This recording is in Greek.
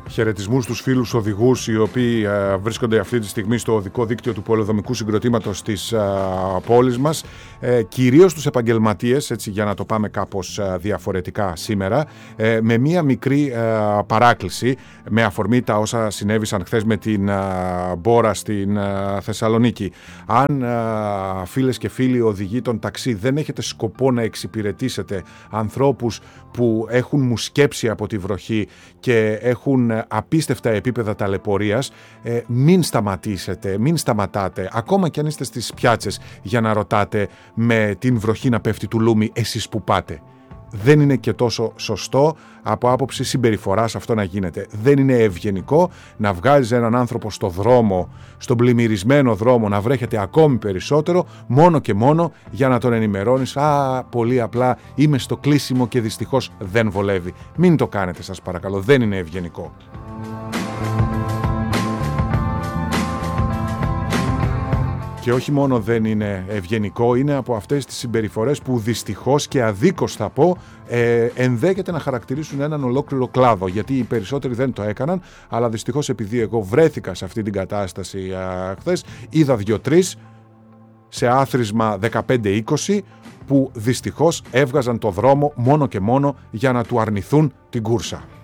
Χαιρετισμούς στους φίλους οδηγούς οι οποίοι βρίσκονται αυτή τη στιγμή στο οδικό δίκτυο του πολεοδομικού συγκροτήματος της πόλης μας, κυρίως τους επαγγελματίες, έτσι, για να το πάμε κάπως διαφορετικά σήμερα, με μία μικρή παράκληση με αφορμή τα όσα συνέβησαν χθες με την μπόρα στην Θεσσαλονίκη. Αν φίλες και φίλοι οδηγοί των ταξί δεν έχετε σκοπό να εξυπηρετήσετε ανθρώπους που έχουν μουσκέψει από τη βροχή και έχουν απίστευτα επίπεδα ταλαιπωρίας, μην σταματήσετε, μην σταματάτε, ακόμα και αν είστε στις πιάτσες, για να ρωτάτε με την βροχή να πέφτει του λούμι εσείς που πάτε. Δεν είναι και τόσο σωστό από άποψη συμπεριφοράς αυτό να γίνεται. Δεν είναι ευγενικό να βγάζεις έναν άνθρωπο στο δρόμο, στον πλημμυρισμένο δρόμο, να βρέχεται ακόμη περισσότερο, μόνο και μόνο για να τον ενημερώνεις. Πολύ απλά είμαι στο κλείσιμο και δυστυχώς δεν βολεύει. Μην το κάνετε, σας παρακαλώ, δεν είναι ευγενικό. Και όχι μόνο δεν είναι ευγενικό, είναι από αυτές τις συμπεριφορές που δυστυχώς και αδίκως θα πω ενδέχεται να χαρακτηρίσουν έναν ολόκληρο κλάδο, γιατί οι περισσότεροι δεν το έκαναν, αλλά δυστυχώς επειδή εγώ βρέθηκα σε αυτή την κατάσταση χθες, είδα 2-3 σε άθροισμα 15-20 που δυστυχώς έβγαζαν το δρόμο μόνο και μόνο για να του αρνηθούν την κούρσα.